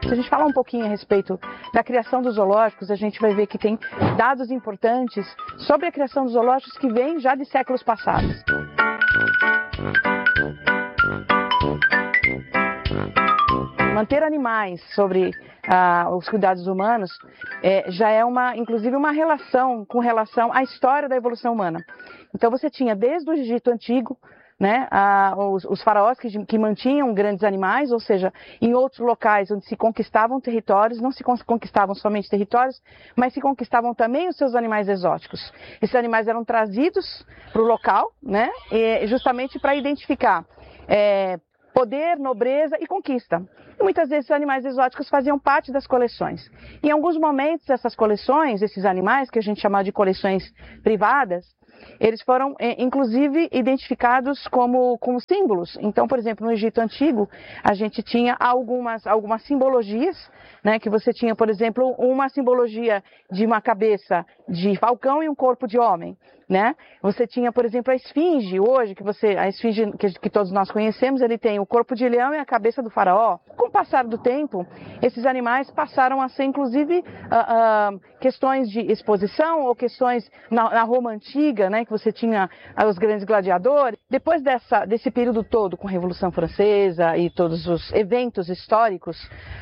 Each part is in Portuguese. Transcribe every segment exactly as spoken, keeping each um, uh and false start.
Se a gente falar um pouquinho a respeito da criação dos zoológicos, a gente vai ver que tem dados importantes sobre a criação dos zoológicos que vêm já de séculos passados. Manter animais sobre ah, os cuidados humanos é, já é uma, inclusive uma relação com relação à história da evolução humana. Então você tinha desde o Egito Antigo, né, ah, os, os faraós que, que mantinham grandes animais, ou seja, em outros locais onde se conquistavam territórios, não se conquistavam somente territórios, mas se conquistavam também os seus animais exóticos. Esses animais eram trazidos para o local, né, e justamente para identificar é, poder, nobreza e conquista. E muitas vezes esses animais exóticos faziam parte das coleções. Em alguns momentos, essas coleções, esses animais, que a gente chama de coleções privadas, eles foram, inclusive, identificados como, como símbolos. Então, por exemplo, no Egito Antigo, a gente tinha algumas, algumas simbologias, né, que você tinha, por exemplo, uma simbologia de uma cabeça de falcão e um corpo de homem. Né? Você tinha, por exemplo, a esfinge, hoje, que você, a esfinge que, que todos nós conhecemos, ele tem o corpo de leão e a cabeça do faraó. Com o passar do tempo, esses animais passaram a ser, inclusive, uh, uh, questões de exposição ou questões na, na Roma Antiga, né, que você tinha uh, os grandes gladiadores. Depois dessa, desse período todo, com a Revolução Francesa e todos os eventos históricos,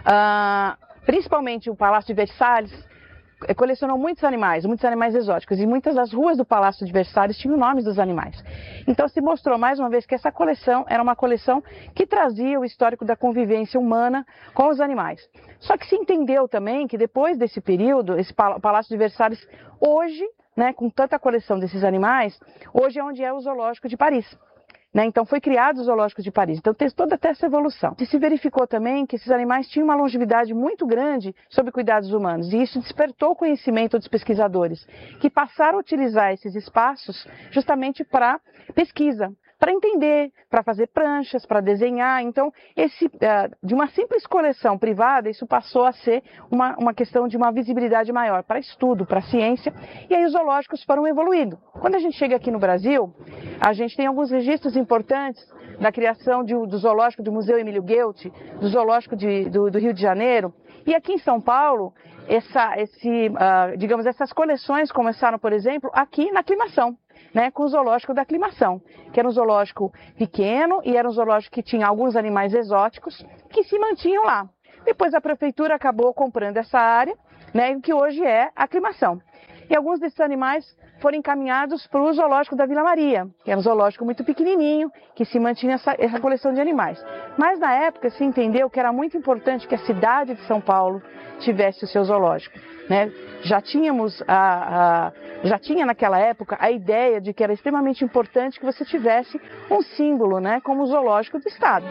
uh, principalmente o Palácio de Versalhes, colecionou muitos animais, muitos animais exóticos, e muitas das ruas do Palácio de Versalhes tinham nomes dos animais. Então se mostrou mais uma vez que essa coleção era uma coleção que trazia o histórico da convivência humana com os animais. Só que se entendeu também que depois desse período, esse Palácio de Versalhes, hoje, né, com tanta coleção desses animais, hoje é onde é o Zoológico de Paris. Né? Então foi criado o Zoológico de Paris. Então teve toda essa evolução. E se verificou também que esses animais tinham uma longevidade muito grande sobre cuidados humanos. E isso despertou o conhecimento dos pesquisadores, que passaram a utilizar esses espaços justamente para pesquisa, para entender, para fazer pranchas, para desenhar. Então, esse, uh, de uma simples coleção privada, isso passou a ser uma, uma questão de uma visibilidade maior para estudo, para ciência, e aí os zoológicos foram evoluindo. Quando a gente chega aqui no Brasil, a gente tem alguns registros importantes da criação de, do zoológico do Museu Emílio Guelt, do zoológico de, do, do Rio de Janeiro, e aqui em São Paulo, essa, esse, uh, digamos, essas coleções começaram, por exemplo, aqui na Aclimação. Né, com o zoológico da Aclimação, que era um zoológico pequeno e era um zoológico que tinha alguns animais exóticos que se mantinham lá. Depois a prefeitura acabou comprando essa área, né, que hoje é a Aclimação. E alguns desses animais foram encaminhados para o zoológico da Vila Maria, que era um zoológico muito pequenininho, que se mantinha essa, essa coleção de animais. Mas na época se entendeu que era muito importante que a cidade de São Paulo tivesse o seu zoológico. Né? Já tínhamos, a, a, já tinha naquela época a ideia de que era extremamente importante que você tivesse um símbolo, né, como o zoológico do estado.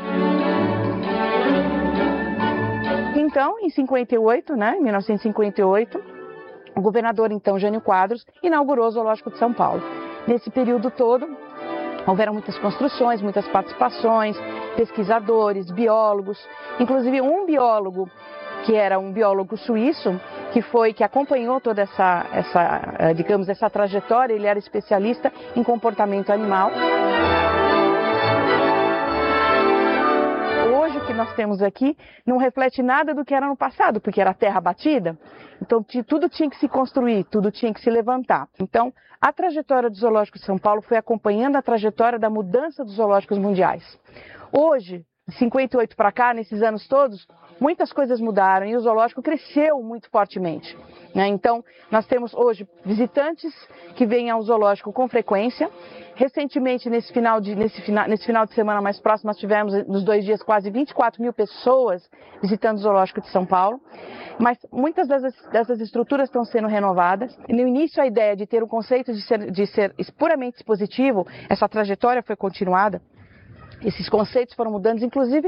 Então, em cinquenta e oito, né, em mil novecentos e cinquenta e oito, o governador, então, Jânio Quadros, inaugurou o Zoológico de São Paulo. Nesse período todo, houveram muitas construções, muitas participações, pesquisadores, biólogos, inclusive um biólogo, que era um biólogo suíço, que foi, que acompanhou toda essa, essa, digamos, essa trajetória. Ele era especialista em comportamento animal. Hoje o que nós temos aqui não reflete nada do que era no passado, porque era terra batida, então tudo tinha que se construir, tudo tinha que se levantar. Então a trajetória do Zoológico de São Paulo foi acompanhando a trajetória da mudança dos zoológicos mundiais. Hoje, de cinquenta e oito para cá, nesses anos todos, muitas coisas mudaram e o zoológico cresceu muito fortemente. Né? Então, nós temos hoje visitantes que vêm ao zoológico com frequência. Recentemente, nesse final de, nesse final, nesse final de semana mais próximo, nós tivemos nos dois dias quase vinte e quatro mil pessoas visitando o Zoológico de São Paulo. Mas muitas dessas, dessas estruturas estão sendo renovadas. E no início, a ideia de ter o conceito de ser, de ser puramente expositivo, essa trajetória foi continuada. Esses conceitos foram mudando, inclusive,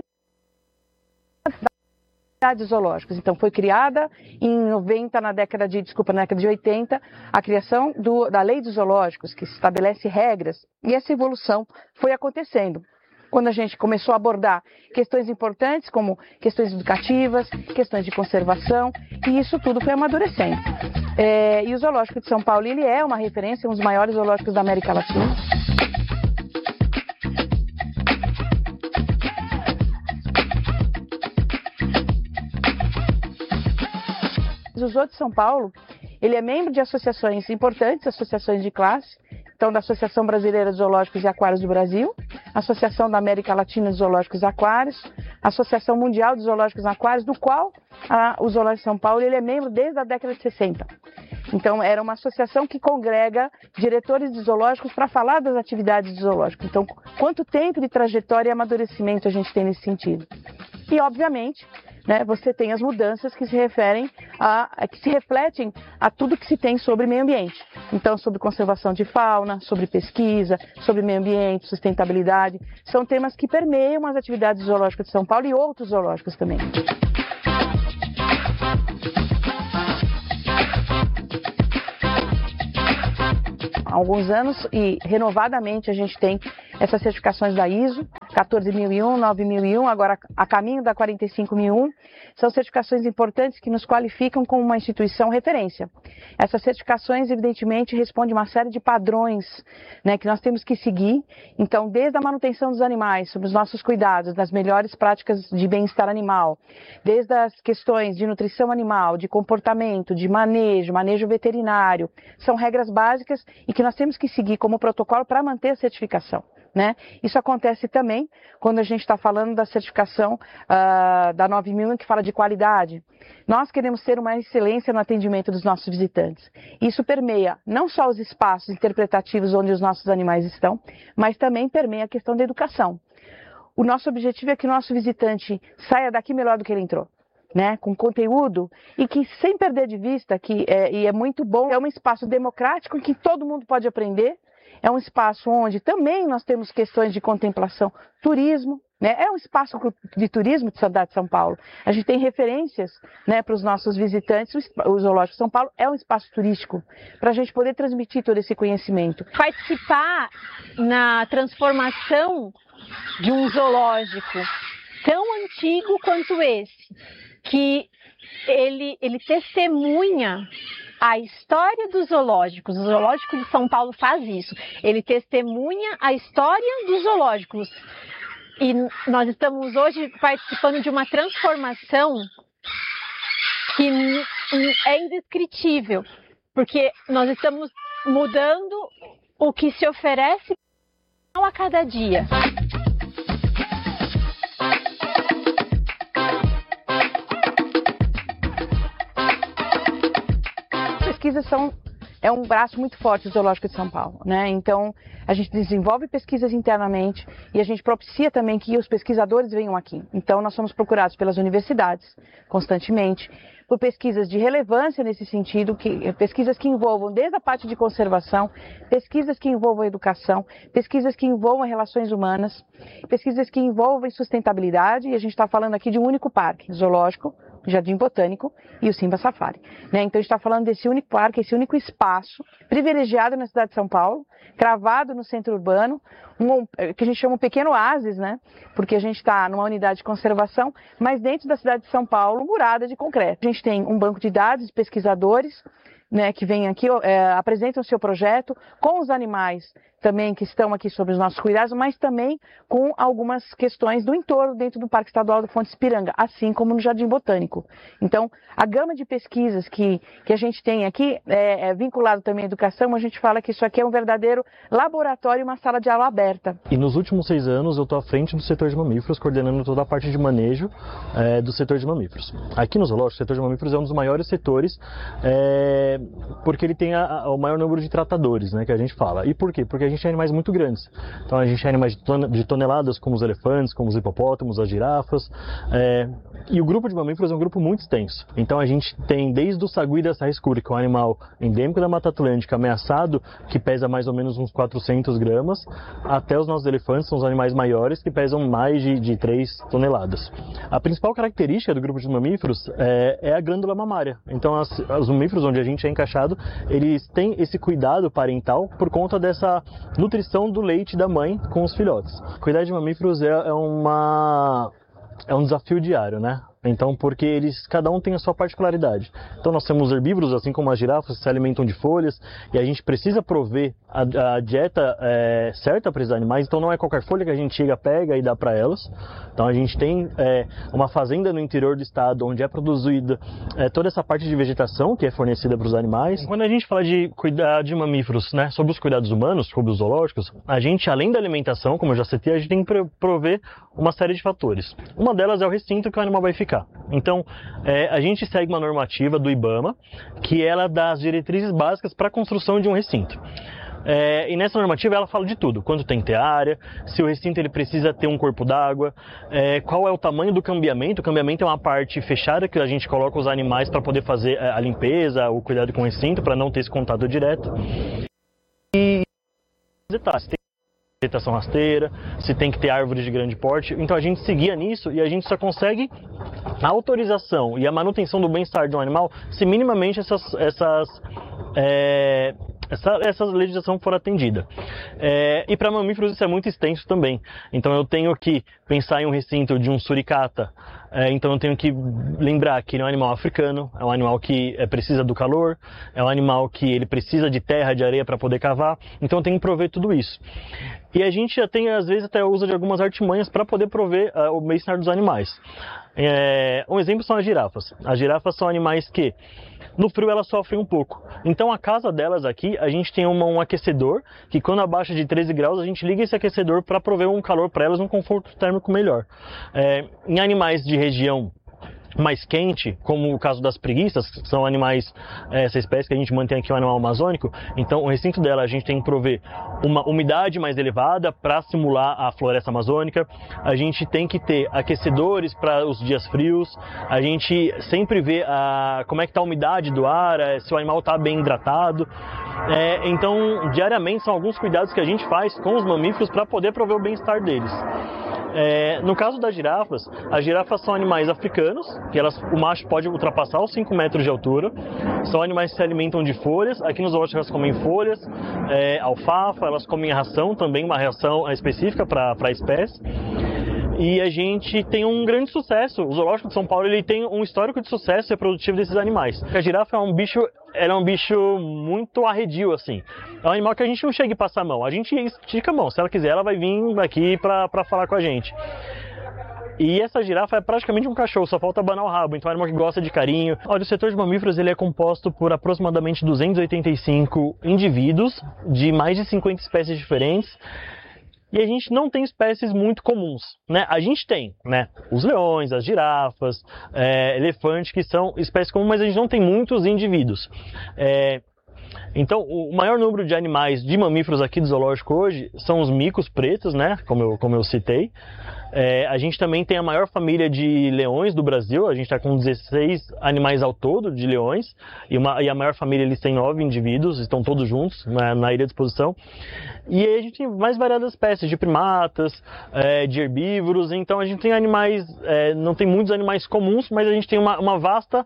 cidades zoológicas. Então foi criada em noventa, na década de, desculpa, na década de oitenta, a criação do, da Lei dos Zoológicos, que estabelece regras, e essa evolução foi acontecendo. Quando a gente começou a abordar questões importantes, como questões educativas, questões de conservação, e isso tudo foi amadurecendo. É, e o Zoológico de São Paulo, ele é uma referência, um dos maiores zoológicos da América Latina. O Zoo de São Paulo, ele é membro de associações importantes, associações de classe, então da Associação Brasileira de Zoológicos e Aquários do Brasil, Associação da América Latina de Zoológicos e Aquários, Associação Mundial de Zoológicos e Aquários, do qual a, o Zoológico de São Paulo ele é membro desde a década de sessenta. Então, era uma associação que congrega diretores de zoológicos para falar das atividades de zoológico. Então, quanto tempo de trajetória e amadurecimento a gente tem nesse sentido? E, obviamente, né, você tem as mudanças que se referem a, que se refletem a tudo que se tem sobre meio ambiente. Então, sobre conservação de fauna, sobre pesquisa, sobre meio ambiente, sustentabilidade. São temas que permeiam as atividades zoológicas de São Paulo e outros zoológicos também. Há alguns anos e renovadamente a gente tem essas certificações da I S O, quatorze mil e um, nove mil e um, agora a caminho da quarenta e cinco mil e um, são certificações importantes que nos qualificam como uma instituição referência. Essas certificações, evidentemente, respondem a uma série de padrões, né, que nós temos que seguir. Então, desde a manutenção dos animais, sobre os nossos cuidados, das melhores práticas de bem-estar animal, desde as questões de nutrição animal, de comportamento, de manejo, manejo veterinário, são regras básicas e que nós temos que seguir como protocolo para manter a certificação. Né? Isso acontece também quando a gente está falando da certificação uh, da nove mil, que fala de qualidade. Nós queremos ter uma excelência no atendimento dos nossos visitantes. Isso permeia não só os espaços interpretativos onde os nossos animais estão, mas também permeia a questão da educação. O nosso objetivo é que o nosso visitante saia daqui melhor do que ele entrou. Né, com conteúdo e que sem perder de vista que é, e é muito bom, é um espaço democrático em que todo mundo pode aprender, é um espaço onde também nós temos questões de contemplação, turismo, né, é um espaço de turismo de cidade de São Paulo. A gente tem referências, né, para os nossos visitantes, o Zoológico de São Paulo é um espaço turístico, para a gente poder transmitir todo esse conhecimento. Participar na transformação de um zoológico tão antigo quanto esse, que ele, ele testemunha a história dos zoológicos. O Zoológico de São Paulo faz isso. Ele testemunha a história dos zoológicos. E nós estamos hoje participando de uma transformação que é indescritível, porque nós estamos mudando o que se oferece a cada dia. Pesquisas são, é um braço muito forte do Zoológico de São Paulo, né? Então, a gente desenvolve pesquisas internamente e a gente propicia também que os pesquisadores venham aqui. Então, nós somos procurados pelas universidades, constantemente, por pesquisas de relevância nesse sentido, que, pesquisas que envolvam desde a parte de conservação, pesquisas que envolvam educação, pesquisas que envolvam relações humanas, pesquisas que envolvem sustentabilidade, e a gente está falando aqui de um único parque zoológico, o Jardim Botânico e o Simba Safari. Né? Então a gente está falando desse único parque, esse único espaço privilegiado na cidade de São Paulo, cravado no centro urbano, um, que a gente chama um pequeno oásis, né? Porque a gente está numa unidade de conservação, mas dentro da cidade de São Paulo, murada de concreto. A gente tem um banco de dados de pesquisadores, né, que vêm aqui, é, apresentam o seu projeto com os animais também que estão aqui sob os nossos cuidados, mas também com algumas questões do entorno dentro do Parque Estadual do Fontes Ipiranga, assim como no Jardim Botânico. Então, a gama de pesquisas que, que a gente tem aqui, é, é vinculado também à educação, a gente fala que isso aqui é um verdadeiro laboratório e uma sala de aula aberta. E nos últimos seis anos eu estou à frente do setor de mamíferos, coordenando toda a parte de manejo é, do setor de mamíferos. Aqui no zoológico, o setor de mamíferos é um dos maiores setores, é, porque ele tem a, a, o maior número de tratadores, né, que a gente fala. E por quê? Porque a gente tem animais muito grandes. Então a gente tem animais de toneladas, como os elefantes, como os hipopótamos, as girafas. É, e o grupo de mamíferos é um grupo muito extenso. Então a gente tem desde o sagui da serra escura, que é um animal endêmico da Mata Atlântica, ameaçado, que pesa mais ou menos uns quatrocentas gramas, até os nossos elefantes, são os animais maiores, que pesam mais de, de três toneladas. A principal característica do grupo de mamíferos é, é a glândula mamária. Então as, os mamíferos onde a gente é encaixado, eles têm esse cuidado parental por conta dessa nutrição do leite da mãe com os filhotes. Cuidar de mamíferos é, é, uma, é um desafio diário, né? Então, porque eles, cada um tem a sua particularidade. Então nós temos herbívoros, assim como as girafas, que se alimentam de folhas, e a gente precisa prover a, a dieta é, certa para esses animais. Então não é qualquer folha que a gente chega, pega e dá para elas. Então a gente tem é, uma fazenda no interior do estado onde é produzida é, toda essa parte de vegetação que é fornecida para os animais. Quando a gente fala de cuidar de mamíferos, né, sobre os cuidados humanos, sobre os zoológicos, a gente, além da alimentação, como eu já citei, a gente tem que prover uma série de fatores. Uma delas é o recinto que o animal vai ficar. Então, é, a gente segue uma normativa do IBAMA, que ela dá as diretrizes básicas para a construção de um recinto. É, e nessa normativa ela fala de tudo, quanto tem que ter área, se o recinto ele precisa ter um corpo d'água, é, qual é o tamanho do cambiamento. O cambiamento é uma parte fechada que a gente coloca os animais para poder fazer a limpeza, o cuidado com o recinto, para não ter esse contato direto. E detalhes, tem vegetação rasteira, se tem que ter árvores de grande porte. Então a gente seguia nisso e a gente só consegue a autorização e a manutenção do bem-estar de um animal se minimamente essas, essas é, essa, essa legislação for atendida. É, e para mamíferos isso é muito extenso também. Então eu tenho que pensar em um recinto de um suricata, é, então eu tenho que lembrar que ele é um animal africano, é um animal que é, precisa do calor, é um animal que ele precisa de terra, de areia para poder cavar, então eu tenho que prover tudo isso. E a gente já tem, às vezes, até usa de algumas artimanhas para poder prover uh, o bem-estar dos animais. É, um exemplo são as girafas. As girafas são animais que, no frio, elas sofrem um pouco. Então, a casa delas aqui, a gente tem uma, um aquecedor, que quando abaixa de treze graus, a gente liga esse aquecedor para prover um calor para elas, um conforto térmico melhor. É, em animais de região mais quente, como o caso das preguiças, que são animais, essa espécie que a gente mantém aqui, é um animal amazônico, então o recinto dela a gente tem que prover uma umidade mais elevada para simular a floresta amazônica, a gente tem que ter aquecedores para os dias frios, a gente sempre vê a, como é que está a umidade do ar, se o animal está bem hidratado. É, então, diariamente são alguns cuidados que a gente faz com os mamíferos para poder prover o bem-estar deles. É, no caso das girafas, as girafas são animais africanos, que elas, o macho pode ultrapassar os cinco metros de altura, são animais que se alimentam de folhas, aqui nos zoológicos elas comem folhas, é, alfafa, elas comem ração também, uma ração específica para a espécie. E a gente tem um grande sucesso. O Zoológico de São Paulo ele tem um histórico de sucesso reprodutivo desses animais. A girafa é um bicho, ela é um bicho muito arredio, assim. É um animal que a gente não chega e passa a mão. A gente estica a mão. Se ela quiser, ela vai vir aqui para falar com a gente. E essa girafa é praticamente um cachorro, só falta abanar o rabo. Então é um animal que gosta de carinho. Olha, o setor de mamíferos ele é composto por aproximadamente duzentos e oitenta e cinco indivíduos de mais de cinquenta espécies diferentes. E a gente não tem espécies muito comuns, né? A gente tem, né? Os leões, as girafas, é, elefantes, que são espécies comuns, mas a gente não tem muitos indivíduos. É, então, o maior número de animais, de mamíferos aqui do zoológico hoje, são os micos pretos, né? Como eu, como eu citei. É, a gente também tem a maior família de leões do Brasil, a gente está com dezesseis animais ao todo de leões, e, uma, e a maior família eles têm nove indivíduos, estão todos juntos na, na ilha de exposição. E aí a gente tem mais variadas espécies de primatas, é, de herbívoros, então a gente tem animais, é, não tem muitos animais comuns, mas a gente tem uma, uma vasta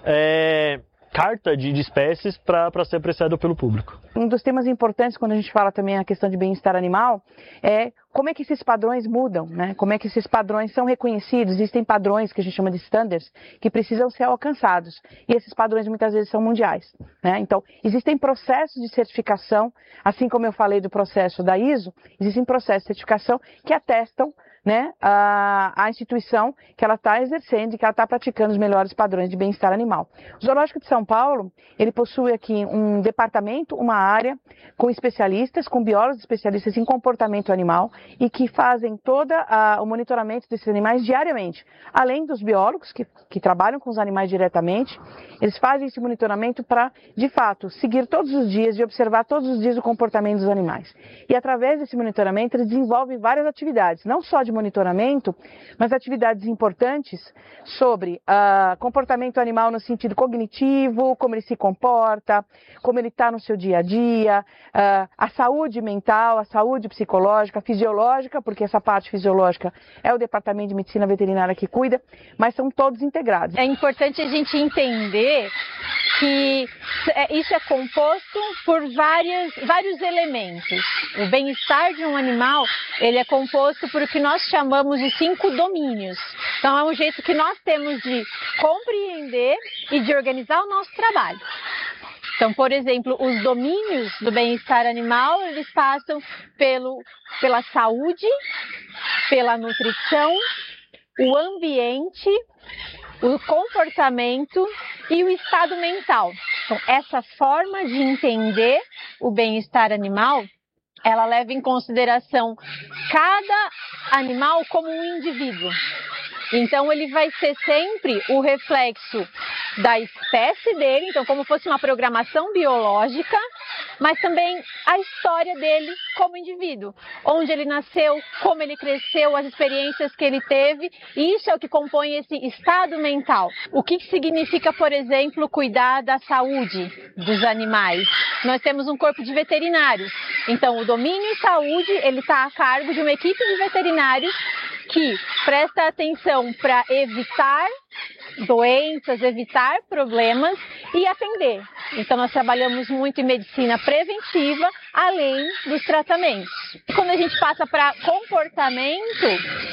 é, carta de, de espécies para ser apreciada pelo público. Um dos temas importantes quando a gente fala também a questão de bem-estar animal é como é que esses padrões mudam, né? Como é que esses padrões são reconhecidos. Existem padrões que a gente chama de standards que precisam ser alcançados e esses padrões muitas vezes são mundiais, né? Então existem processos de certificação, assim como eu falei do processo da I S O, existem processos de certificação que atestam, né, a, a instituição que ela está exercendo e que ela está praticando os melhores padrões de bem-estar animal. O Zoológico de São Paulo, ele possui aqui um departamento, uma área com especialistas, com biólogos especialistas em comportamento animal e que fazem todo o monitoramento desses animais diariamente. Além dos biólogos que, que trabalham com os animais diretamente, eles fazem esse monitoramento para, de fato, seguir todos os dias e observar todos os dias o comportamento dos animais. E através desse monitoramento eles desenvolvem várias atividades, não só de monitoramento, mas atividades importantes sobre uh, comportamento animal no sentido cognitivo, como ele se comporta, como ele está no seu dia a dia, uh, a saúde mental, a saúde psicológica, a fisiológica, porque essa parte fisiológica é o departamento de medicina veterinária que cuida, mas são todos integrados. É importante a gente entender que isso é composto por várias, vários elementos. O bem-estar de um animal, ele é composto por o que nós chamamos de cinco domínios. Então é um jeito que nós temos de compreender e de organizar o nosso trabalho. Então, por exemplo, os domínios do bem-estar animal, eles passam pelo, pela saúde, pela nutrição, o ambiente, o comportamento e o estado mental. Então, essa forma de entender o bem-estar animal, ela leva em consideração cada animal como um indivíduo. Então, ele vai ser sempre o reflexo da espécie dele, então como fosse uma programação biológica, mas também a história dele como indivíduo, onde ele nasceu, como ele cresceu, as experiências que ele teve, e isso é o que compõe esse estado mental. O que significa, por exemplo, cuidar da saúde dos animais? Nós temos um corpo de veterinários, então o domínio saúde, ele está a cargo de uma equipe de veterinários que presta atenção para evitar doenças, evitar problemas e atender. Então nós trabalhamos muito em medicina preventiva, além dos tratamentos. Quando a gente passa para comportamento,